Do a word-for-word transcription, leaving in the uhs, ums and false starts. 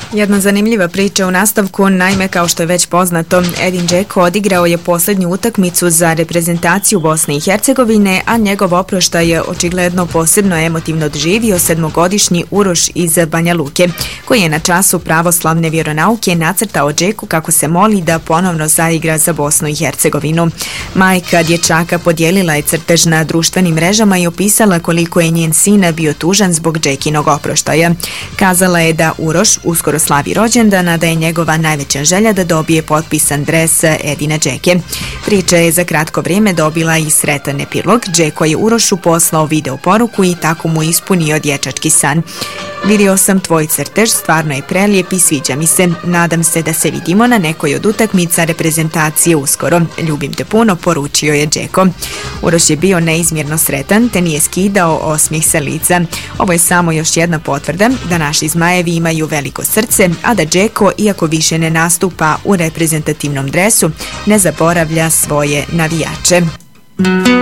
Jedna zanimljiva priča u nastavku, naime kao što je već poznato, Edin Džeko odigrao je posljednju utakmicu za reprezentaciju Bosne i Hercegovine, a njegov oproštaj je očigledno posebno emotivno doživio sedmogodišnji Uroš iz Banja Luke, koji je na času pravoslavne vjeronauke nacrtao Džeku kako se moli da ponovno zaigra za Bosnu i Hercegovinu. Majka dječaka podijelila je crtež na društvenim mrežama i opisala koliko je njen sin bio tužan zbog Džekinog oproštaja. Kazala je da Uroš uskoro slavi rođendana, da je njegova najveća želja da dobije potpisan dres Edina Džeke. Priča je za kratko vrijeme dobila i sretan epilog. Džeko je Urošu poslao video poruku i tako mu ispunio dječački san. Vidio sam tvoj crtež, stvarno je prelijep i sviđa mi se. Nadam se da se vidimo na nekoj od utakmica reprezentacije uskoro. Ljubim te puno, poručio je Džeko. Uroš je bio neizmjerno sretan te nije skidao osmijeh sa lica. Ovo je samo još jedna potvrda da naši zmajevi imaju veliko srce, a da Džeko, iako više ne nastupa u reprezentativnom dresu, ne zaboravlja svoje navijače.